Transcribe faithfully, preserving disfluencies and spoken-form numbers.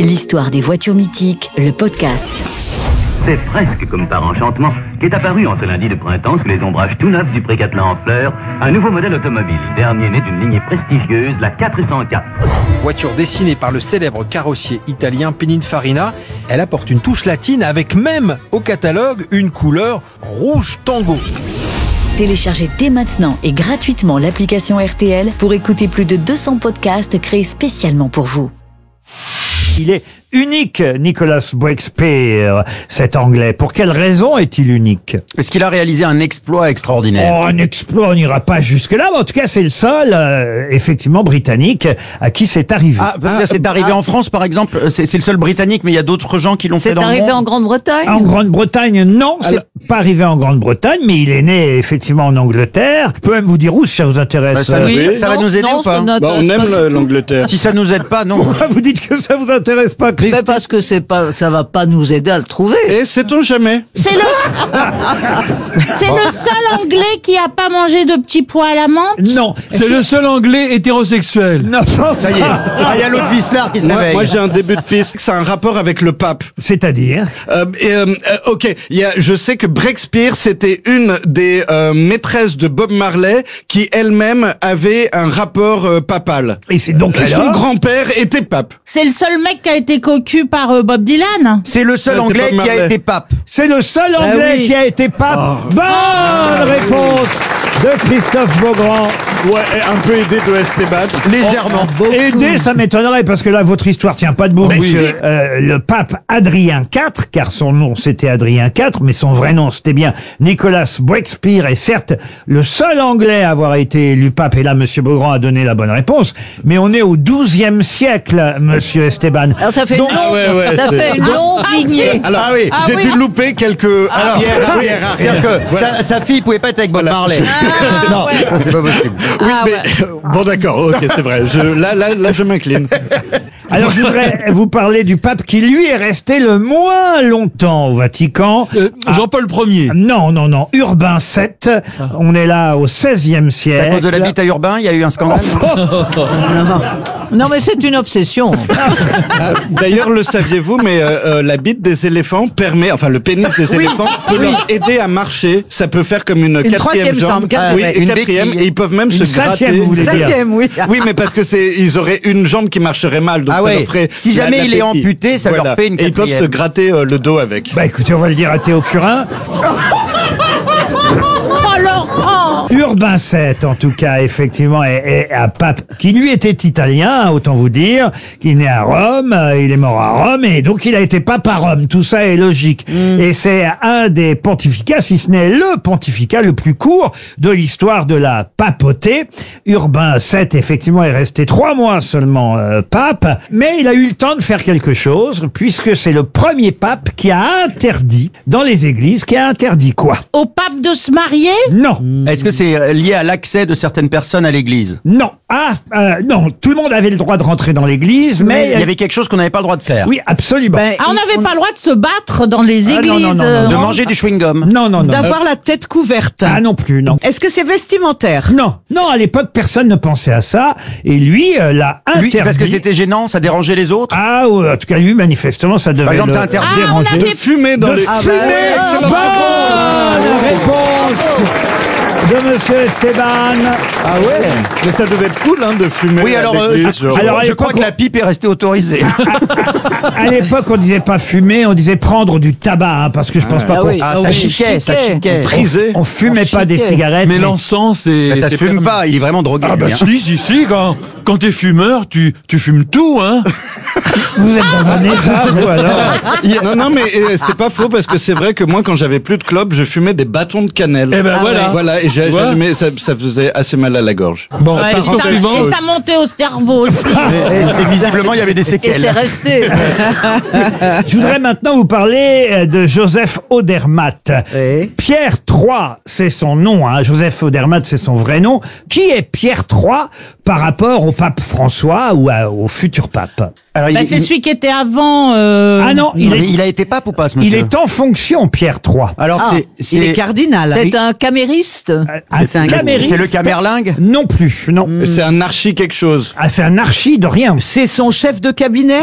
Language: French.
l'histoire des voitures mythiques, le podcast. C'est presque comme par enchantement qu'est apparu en ce lundi de printemps sous les ombrages tout neufs du Pré-Catelan en fleurs un nouveau modèle automobile, dernier né d'une lignée prestigieuse, la quatre cent quatre. Voiture dessinée par le célèbre carrossier italien Pininfarina, elle apporte une touche latine avec même au catalogue une couleur rouge tango. Téléchargez dès maintenant et gratuitement l'application R T L pour écouter plus de deux cents podcasts créés spécialement pour vous. Il est unique, Nicholas Breakspear, cet Anglais. Pour quelle raison est-il unique? Est-ce qu'il a réalisé un exploit extraordinaire? Oh, un exploit, on n'ira pas jusque-là, mais en tout cas, c'est le seul, euh, effectivement, Britannique à qui c'est arrivé. Ah, ah c'est arrivé ah. en France, par exemple. C'est, c'est le seul Britannique, mais il y a d'autres gens qui l'ont fait dans le monde. C'est arrivé en Grande-Bretagne? En Grande-Bretagne, non, c'est Alors... pas arrivé en Grande-Bretagne, mais il est né, effectivement, en Angleterre. Je peux même vous dire où, si ça vous intéresse. Bah, ça nous, oui, ça non, va nous aider non, ou pas? Bah, on aime le, l'Angleterre. Si ça nous aide pas, non. Pourquoi vous dites que ça vous intéresse pas, Christine? Mais parce que c'est pas, ça va pas nous aider à le trouver. Et sait-on jamais? C'est le, c'est le seul Anglais qui a pas mangé de petits pois à la menthe? Non. C'est le seul Anglais hétérosexuel. Non. Ça y est. Ah, il y a l'autre Vislar qui se moi, réveille. Moi, j'ai un début de piste. C'est un rapport avec le pape. C'est-à-dire? Euh, et, euh, ok. Il y a, je sais que Breakspear, c'était une des euh, maîtresses de Bob Marley qui elle-même avait un rapport euh, papal. Et c'est donc et son grand-père était pape. C'est le seul mec qui a été cocu par euh, Bob Dylan. C'est le seul Ça, Anglais qui a été pape. C'est le seul Anglais oui. qui a été pape. Oh. Bonne réponse de Christophe Beaugrand. Ouais, un peu aidé de Esteban. Légèrement. Oh, aider, ça m'étonnerait, parce que là, votre histoire tient pas debout, Oh, monsieur. oui. Euh, le pape Adrien quatre, car son nom c'était Adrien quatre, mais son vrai nom c'était bien Nicholas Breakspear, est certes le seul Anglais à avoir été élu pape, et là, monsieur Beaugrand a donné la bonne réponse, mais on est au douzième siècle, monsieur Esteban. Alors ça fait Donc, une longue, ouais, ouais, ça c'est- fait une longue lignée. Alors, Ah oui. Ah j'ai oui. dû louper quelques Alors, arrière, ah oui, arrière, c'est-à-dire arrière. que Voilà. sa, sa fille pouvait pas être avec Bob Voilà. Marley. Ah, non, ouais. ça c'est pas possible. Oui, Ah, mais ouais. euh, bon d'accord, ok, c'est vrai. Je, là, là, là, je m'incline. Alors, je voudrais vous parler du pape qui, lui, est resté le moins longtemps au Vatican. Euh, Jean-Paul Ier. Non, non, non, Urbain sept. On est là au seizième À siècle. cause de la bite à Urbain, il y a eu un scandale. Non mais c'est une obsession. Ah, d'ailleurs, le saviez-vous, mais euh, euh, la bite des éléphants permet, enfin le pénis des éléphants peut leur aider à marcher. Ça peut faire comme une, quatrième troisième jambe, jambe, quatre- oui, ouais, une une quatrième, béquille. et ils peuvent même Une se cinquième, gratter. vous voulez dire. oui. Oui, mais parce que c'est, ils auraient une jambe qui marcherait mal, donc Ah ça ouais. leur ferait. Si la- jamais la il est béquille. amputé, ça leur fait une Et ils peuvent quatrième. se gratter euh, le dos avec. Bah écoutez, on va le dire à Théo Curin. Oh Laurent! Urbain sept, en tout cas, effectivement, est, est un pape qui, lui, était italien, autant vous dire, qui est né à Rome, euh, il est mort à Rome, et donc il a été pape à Rome. Tout ça est logique. Et c'est un des pontificats, si ce n'est le pontificat le plus court de l'histoire de la papauté. Urbain sept, effectivement, est resté trois mois seulement euh, pape, mais il a eu le temps de faire quelque chose, puisque c'est le premier pape qui a interdit, dans les églises, qui a interdit quoi? Au pape de se marier? Non. Est-ce que c'est lié à l'accès de certaines personnes à l'église? Non. Ah, euh, non. Tout le monde avait le droit de rentrer dans l'église, mais... il y avait quelque chose qu'on n'avait pas le droit de faire. Oui, absolument. Ah, on n'avait pas le droit de se battre dans les Ah, non, églises. non, non, non, euh, De non. manger du chewing-gum. Non, non, non. D'avoir la tête couverte. Ah non plus, non. Est-ce que c'est vestimentaire? Non, non, à l'époque, personne ne pensait à ça, et lui euh, l'a Lui, interdit. parce que c'était gênant, ça dérangeait les autres. Ah, ouais, en tout cas, lui, manifestement, ça devait Par exemple, le c'est interdit. Ah, on déranger. a De fumer dans de les. fumer. Excellente Bonne réponse de Monsieur Esteban. Ah ouais. Mais ça devait être cool, hein, de fumer. Oui, à alors, euh, l'église, je, genre. alors, à je crois l'époque, que la pipe est restée autorisée. À l'époque, on disait pas fumer, on disait prendre du tabac, hein, parce que je pense pas Ah qu'on oui. Ah, Ah ça oui, chiquait, ça chiquait. chiquait. Trisé. on fumait On pas des chiquait. cigarettes. Mais mais- l'encens, c'est. Mais ça se c'est fume permis. pas, il est vraiment drogué. Ah bah lui, hein. si, si, si, quand, quand t'es fumeur, tu, tu fumes tout, hein. Vous êtes dans un état, vous, alors. Non, non, mais euh, c'est pas faux parce que c'est vrai que moi, quand j'avais plus de clopes, je fumais des bâtons de cannelle. Eh ben voilà. Voilà, et j'ai- Ouais. j'allumais, ça, ça faisait assez mal à la gorge. Bon, Ouais, et, question ça, suivante. et ça montait au cerveau aussi. Et, et visiblement, il y avait des Et c'est séquelles. resté. Je voudrais maintenant vous parler euh, de Joseph Odermatt. Oui. Pierre trois, c'est son nom. Hein. Joseph Odermatt, c'est son vrai nom. Qui est Pierre trois par rapport au pape François ou à- au futur pape? Alors, il, Bah, est- c'est il- celui qui était avant. euh, Ah non, il non, mais est, il a été pape ou pas, ce monsieur? il est en fonction, Pierre trois. Alors, Ah, c'est, c'est, il est cardinal. C'est un camériste. Un c'est un- camériste? c'est le Camerlingue? Non plus, non. C'est un archi quelque chose. Ah, c'est un archi de rien. C'est son chef de cabinet?